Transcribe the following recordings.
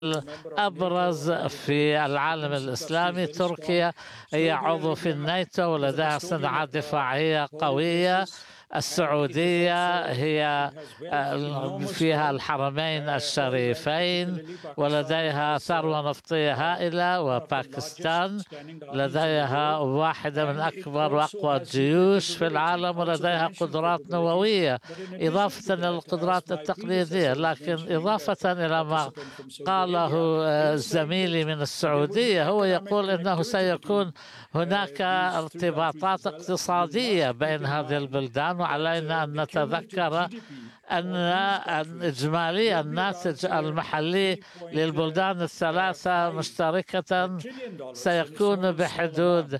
الأبرز في العالم الإسلامي. تركيا هي عضو في الناتو ولديها صناعات دفاعية قوية. السعودية هي فيها الحرمين الشريفين ولديها ثروة نفطية هائلة، وباكستان لديها واحدة من أكبر وأقوى الجيوش في العالم ولديها قدرات نووية إضافة إلى القدرات التقليدية. لكن إضافة إلى ما قاله زميلي من السعودية، هو يقول إنه سيكون هناك ارتباطات اقتصادية بين هذه البلدان، وعلينا أن نتذكر أن إجمالي الناتج المحلي للبلدان الثلاثة مشتركة سيكون بحدود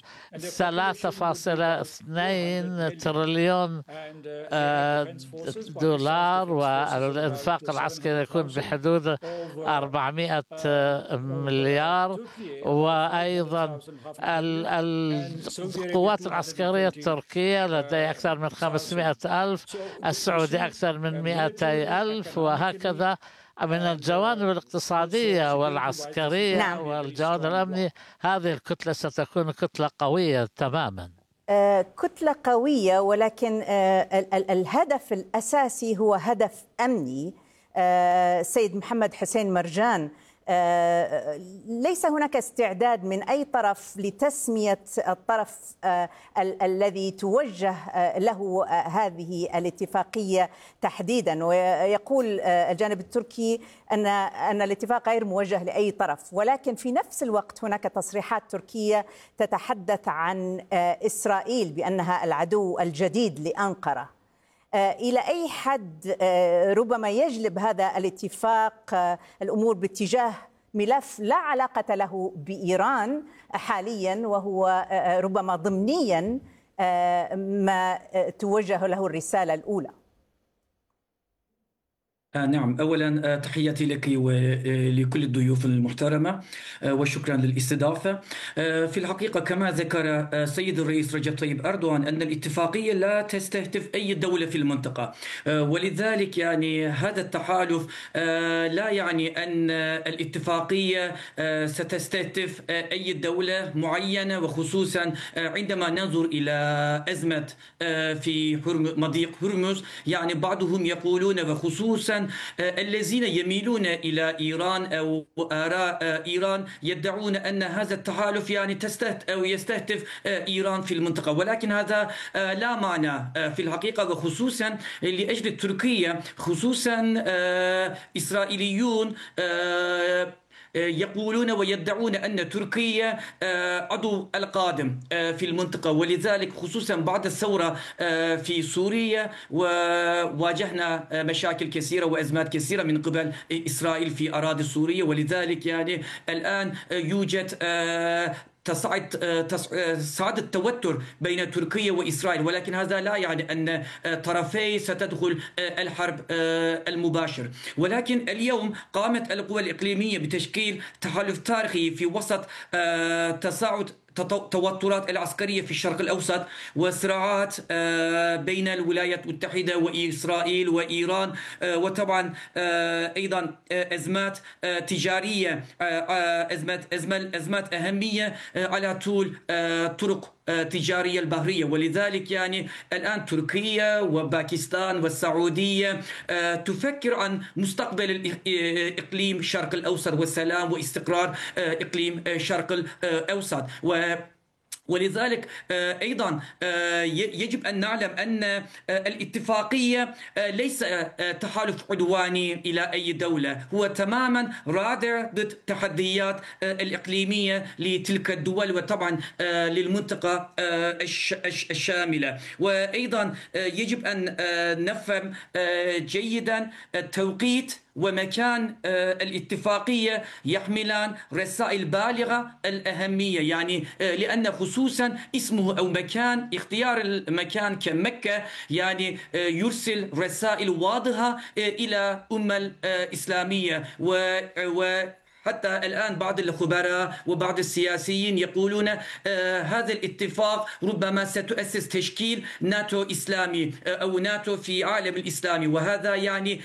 3.2 تريليون دولار، والإنفاق العسكري يكون بحدود 400 مليار. وأيضا القوات العسكرية التركية لديها أكثر من 500 ألف، السعودية أكثر من 200 ألف، وهكذا من الجوانب الاقتصادية والعسكرية والجوانب الأمنية. هذه الكتلة ستكون كتلة قوية تماما. كتلة قوية، ولكن الهدف الأساسي هو هدف أمني. سيد محمد حسين مرجان، ليس هناك استعداد من أي طرف لتسمية الطرف الذي توجه له هذه الاتفاقية تحديدا، ويقول الجانب التركي أن الاتفاق غير موجه لأي طرف، ولكن في نفس الوقت هناك تصريحات تركية تتحدث عن إسرائيل بأنها العدو الجديد لأنقرة. إلى أي حد ربما يجلب هذا الاتفاق الأمور باتجاه ملف لا علاقة له بإيران حاليا، وهو ربما ضمنيا ما توجه له الرسالة الأولى؟ نعم، أولا تحياتي لك ولكل الضيوف المحترمة، وشكرا للاستضافة. في الحقيقة كما ذكر سيد الرئيس رجب طيب أردوغان أن الاتفاقية لا تستهدف أي دولة في المنطقة، ولذلك يعني هذا التحالف لا يعني أن الاتفاقية ستستهدف أي دولة معينة، وخصوصا عندما ننظر إلى أزمة في مضيق هرمز. يعني بعضهم يقولون، وخصوصا الذين يميلون إلى إيران أو آراء إيران، يدعون أن هذا التحالف يعني يستهدف إيران في المنطقة، ولكن هذا لا معنى في الحقيقة. وخصوصا لأجل تركيا، خصوصا إسرائيليون يقولون ويدعون أن تركيا عضو القادم في المنطقة، ولذلك خصوصا بعد الثورة في سوريا وواجهنا مشاكل كثيرة وأزمات كثيرة من قبل إسرائيل في أراضي سوريا، ولذلك يعني الآن يوجد صعد التوتر بين تركيا وإسرائيل، ولكن هذا لا يعني أن طرفي ستدخل الحرب المباشر. ولكن اليوم قامت القوى الإقليمية بتشكيل تحالف تاريخي في وسط تصاعد توترات العسكرية في الشرق الأوسط وصراعات بين الولايات المتحدة وإسرائيل وإيران، وطبعا أيضا أزمات تجارية، أزمات أهمية على طول طرق تجارية البحرية. ولذلك يعني الآن تركيا وباكستان والسعودية تفكر عن مستقبل إقليم الشرق الأوسط والسلام واستقرار إقليم الشرق الأوسط. ولذلك أيضا يجب أن نعلم أن الاتفاقية ليس تحالف عدواني إلى أي دولة، هو تماما رادع ضد التحديات الإقليمية لتلك الدول وطبعا للمنطقة الشاملة. وأيضا يجب أن نفهم جيدا التوقيت ومكان الاتفاقية يحملان رسائل بالغة الأهمية، يعني لأن خصوصا اسمه أو مكان، اختيار المكان كمكة يعني يرسل رسائل واضحة إلى أمة الإسلامية. حتى الآن بعض الخبراء وبعض السياسيين يقولون هذا الاتفاق ربما ستؤسس تشكيل ناتو إسلامي أو ناتو في عالم الإسلامي، وهذا يعني